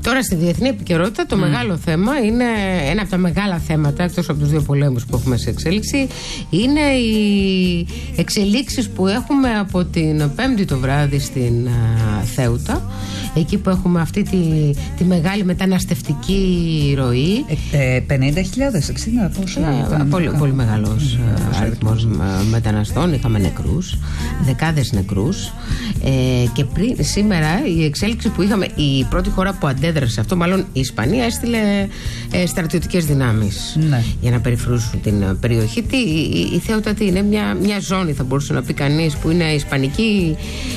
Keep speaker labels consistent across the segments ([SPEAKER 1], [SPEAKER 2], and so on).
[SPEAKER 1] Τώρα στη διεθνή επικαιρότητα το μεγάλο θέμα είναι, ένα από τα μεγάλα θέματα, εκτός από τους δύο πολέμους που έχουμε σε εξέλιξη, είναι οι εξελίξεις που έχουμε από την Πέμπτη το βράδυ στην Θέουτα, εκεί που έχουμε αυτή τη μεγάλη μεταναστευτική ροή.
[SPEAKER 2] 50.000, 60, πόσο?
[SPEAKER 1] Πολύ μεγάλος αριθμός μεταναστών, είχαμε νεκρούς, δεκάδες νεκρούς, και σήμερα η εξέλιξη που είχαμε, η πρώτη χώρα που αντέδρασε αυτό, μάλλον η Ισπανία, έστειλε στρατιωτικές δυνάμεις για να περιφρουρήσουν την περιοχή. Η Θέουτα τι είναι? Μια ζώνη, θα μπορούσε να πει κανείς, που είναι ισπανική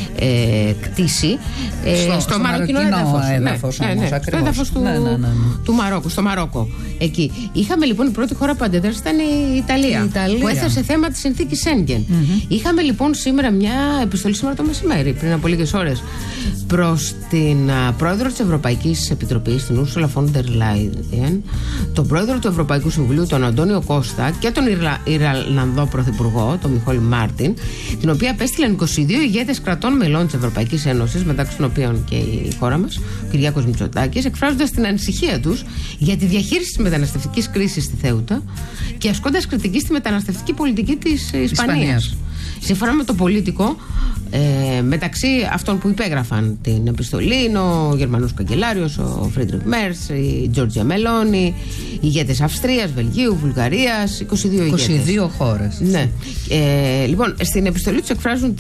[SPEAKER 1] κτήση στο μαροκινό έδαφος. Στο έδαφος του Μαρόκου, στο Μαρόκο. Εκεί. Είχαμε λοιπόν, η πρώτη χώρα που αντέδρασε ήταν η Ιταλία, που έθεσε θέμα τη συνθήκη Σέγγεν. Είχαμε λοιπόν σήμερα μια επιστολή, σήμερα το μεσημέρι, πριν από λίγες ώρες, προς την πρόεδρο της Ευρωπαϊκής Επιτροπής, την Ursula von der Leyen, τον πρόεδρο του Ευρωπαϊκού Συμβουλίου, τον Αντώνιο Κώστα, και τον Ιρλανδό πρωθυπουργό, τον Μιχαήλ Μάρτιν, την οποία απέστειλαν 22 ηγέτες κρατών μελών της Ευρωπαϊκής Ένωσης, μεταξύ των οποίων και η χώρα μας, ο Κυριάκος Μητσοτάκης, εκφράζοντας την ανησυχία τους για τη διαχείριση της μεταναστευτικής κρίσης στη Θέουτα και ασκώντας κριτική στη μεταναστευτική πολιτική της Ισπανίας. Σύμφωνα με το Πολίτικο, μεταξύ αυτών που υπέγραφαν την επιστολή είναι ο Γερμανός Καγκελάριος, ο Φρίντρικ Μέρς, η Τζόρτζια Μελόνι, ηγέτες Αυστρίας, Βελγίου, Βουλγαρίας, 22 ηγέτες.
[SPEAKER 2] 22 χώρες.
[SPEAKER 1] Ναι. Λοιπόν, στην επιστολή τους εκφράζουν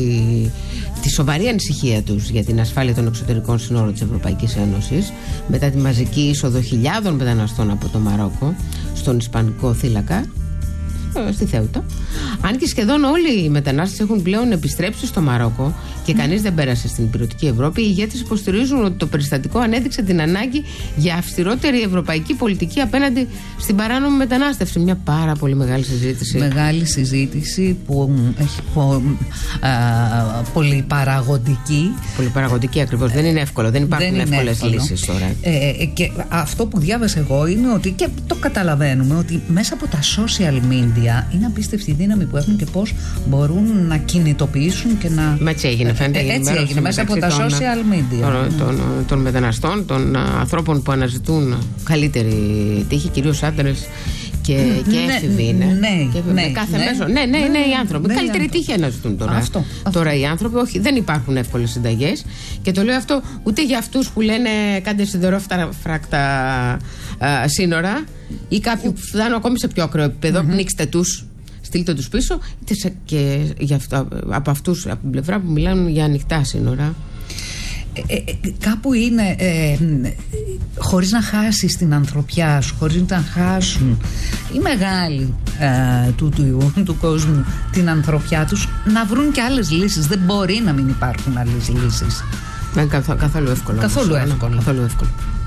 [SPEAKER 1] τη σοβαρή ανησυχία τους για την ασφάλεια των εξωτερικών συνόρων της Ευρωπαϊκής Ένωσης μετά τη μαζική είσοδο χιλιάδων μεταναστών από το Μαρόκο στον Ισπανικό θύλακα, στη Θέουτα. Αν και σχεδόν όλοι οι μετανάστες έχουν πλέον επιστρέψει στο Μαρόκο και κανείς δεν πέρασε στην υπηρετική Ευρώπη, οι ηγέτες υποστηρίζουν ότι το περιστατικό ανέδειξε την ανάγκη για αυστηρότερη ευρωπαϊκή πολιτική απέναντι στην παράνομη μετανάστευση. Μια πάρα πολύ μεγάλη συζήτηση.
[SPEAKER 2] Μεγάλη συζήτηση που έχει πολυπαραγωγική.
[SPEAKER 1] Πολυπαραγωγική ακριβώς. Δεν είναι εύκολο. Δεν υπάρχουν εύκολες λύσεις τώρα.
[SPEAKER 2] Και αυτό που διάβασα εγώ είναι ότι, και το καταλαβαίνουμε, ότι μέσα από τα social media είναι απίστευτη η δύναμη που έχουν και πώς μπορούν να κινητοποιήσουν και να.
[SPEAKER 1] Έτσι έγινε, φαίνεται.
[SPEAKER 2] Έτσι έγινε μέσα από τα social media.
[SPEAKER 1] Των μεταναστών, των ανθρώπων που αναζητούν καλύτερη τύχη, κυρίως άντρες και έφηβοι είναι.
[SPEAKER 2] Ναι,
[SPEAKER 1] κάθε μέσο. Ναι, οι άνθρωποι. Καλύτερη τύχη αναζητούν τώρα. Τώρα οι άνθρωποι, όχι, δεν υπάρχουν εύκολες συνταγές. Και το λέω αυτό ούτε για αυτούς που λένε κάντε σιδερόφρακτα σύνορα, ή κάποιοι που φτάνουν ακόμη σε πιο ακραίο επίπεδο, πνίξτε τους, στείλτε τους πίσω, είτε και για από αυτούς, από την πλευρά που μιλάνε για ανοιχτά σύνορα.
[SPEAKER 2] Κάπου είναι χωρίς να χάσεις την ανθρωπιά σου, χωρίς να χάσουν οι μεγάλοι του κόσμου την ανθρωπιά τους, να βρουν και άλλες λύσεις. Δεν μπορεί να μην υπάρχουν άλλες λύσεις.
[SPEAKER 1] Δεν είναι καθόλου εύκολο.
[SPEAKER 2] Καθόλου εύκολο.